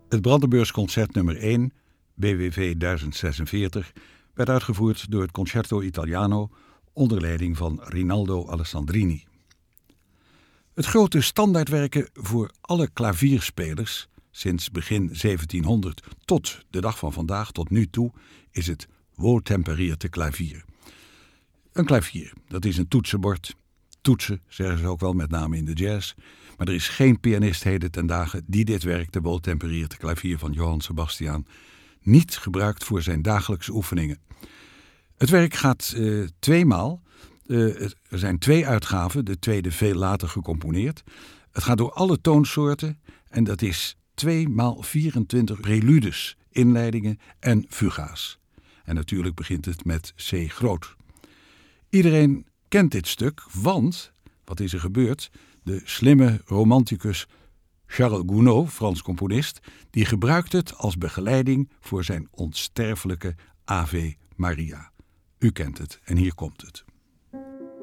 Het Brandenburgsconcert nummer 1, BWV 1046, werd uitgevoerd door het Concerto Italiano onder leiding van Rinaldo Alessandrini. Het grote standaardwerken voor alle klavierspelers sinds begin 1700 tot de dag van vandaag, tot nu toe, is het wohltempereerde klavier. Een klavier, dat is een toetsenbord. Toetsen, zeggen ze ook wel, met name in de jazz. Maar er is geen pianist heden ten dagen die dit werk, de wohltempereerde klavier van Johann Sebastian, niet gebruikt voor zijn dagelijkse oefeningen. Het werk gaat tweemaal. Er zijn 2 uitgaven, de tweede veel later gecomponeerd. Het gaat door alle toonsoorten en dat is 2 x 24 preludes, inleidingen en fuga's. En natuurlijk begint het met C groot. Iedereen kent dit stuk, want, wat is er gebeurd? De slimme romanticus Charles Gounod, Frans componist, die gebruikt het als begeleiding voor zijn onsterfelijke Ave Maria. U kent het en hier komt het.